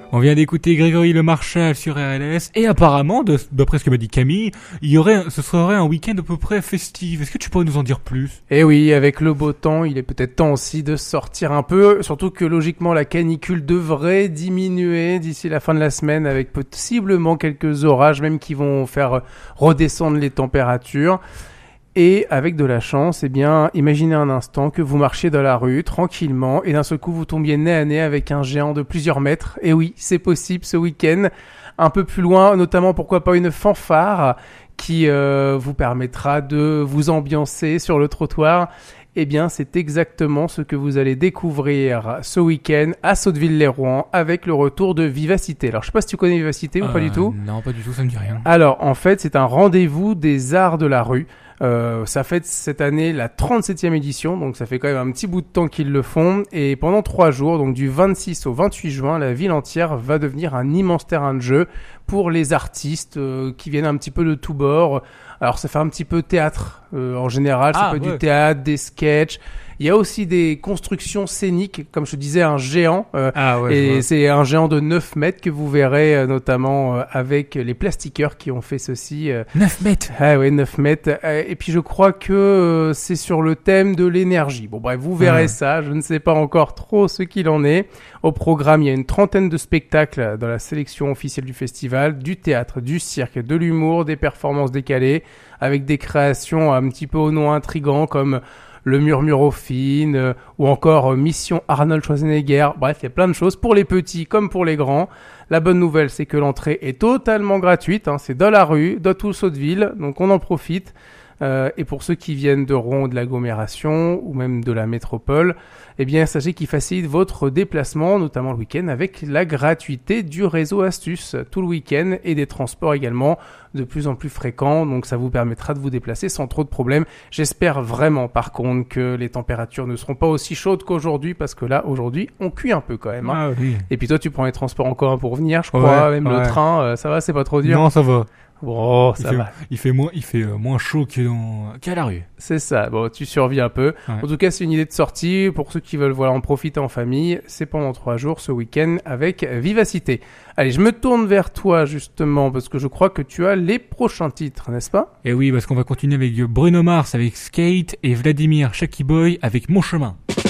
On vient d'écouter Grégory Le Marchal sur RLS et apparemment, d'après ce que m'a dit Camille, ce serait un week-end à peu près festif. Est-ce que tu pourrais nous en dire plus ? Eh oui, avec le beau temps, il est peut-être temps aussi de sortir un peu, surtout que logiquement la canicule devrait diminuer d'ici la fin de la semaine avec possiblement quelques orages même qui vont faire redescendre les températures. Et avec de la chance, eh bien, imaginez un instant que vous marchiez dans la rue tranquillement et d'un seul coup vous tombiez nez à nez avec un géant de plusieurs mètres. Et oui, c'est possible ce week-end. Un peu plus loin, notamment pourquoi pas une fanfare qui vous permettra de vous ambiancer sur le trottoir. Eh bien, c'est exactement ce que vous allez découvrir ce week-end à Sotteville-lès-Rouen avec le retour de Vivacité. Alors, je sais pas si tu connais Vivacité ou pas du tout. Non, pas du tout, ça me dit rien. Alors, en fait, c'est un rendez-vous des arts de la rue. Ça fête cette année la 37e édition, donc ça fait quand même un petit bout de temps qu'ils le font. Et pendant 3 jours, donc du 26 au 28 juin, la ville entière va devenir un immense terrain de jeu pour les artistes qui viennent un petit peu de tous bords. Alors ça fait un petit peu théâtre en général, ça peut être du théâtre, des sketchs. Il y a aussi des constructions scéniques, comme je te disais, un géant. Et c'est un géant de 9 mètres que vous verrez notamment avec les plastiqueurs qui ont fait ceci. 9 mètres. Ah ouais, 9 mètres. Et puis je crois que c'est sur le thème de l'énergie. Bon bref, vous verrez ça. Je ne sais pas encore trop ce qu'il en est. Au programme, il y a une 30aine de spectacles dans la sélection officielle du festival, du théâtre, du cirque, de l'humour, des performances décalées, avec des créations un petit peu au nom intrigant comme Le Murmure aux Fines, ou encore Mission Arnold Schwarzenegger. Bref, il y a plein de choses pour les petits comme pour les grands. La bonne nouvelle, c'est que l'entrée est totalement gratuite. C'est dans la rue, dans tout Sotteville, donc on en profite. Et pour ceux qui viennent de Rouen, de l'agglomération ou même de la métropole, eh bien, sachez qu'il facilite votre déplacement, notamment le week-end, avec la gratuité du réseau Astuce tout le week-end et des transports également de plus en plus fréquents. Donc, ça vous permettra de vous déplacer sans trop de problèmes. J'espère vraiment, par contre, que les températures ne seront pas aussi chaudes qu'aujourd'hui parce que là, aujourd'hui, on cuit un peu quand même. Ah, oui. Et puis toi, tu prends les transports en commun pour venir, je crois, le train, ça va, c'est pas trop dur? Non, ça va. Oh, ça va. Il fait moins chaud qu'à la rue. C'est ça. Bon, tu survis un peu. Ouais. En tout cas, c'est une idée de sortie pour ceux qui veulent en profiter en famille. C'est pendant 3 jours ce week-end avec Vivacité. Allez, je me tourne vers toi justement parce que je crois que tu as les prochains titres, n'est-ce pas? Et oui, parce qu'on va continuer avec Bruno Mars avec Skate et Vladimir Shaky Boy avec Mon Chemin.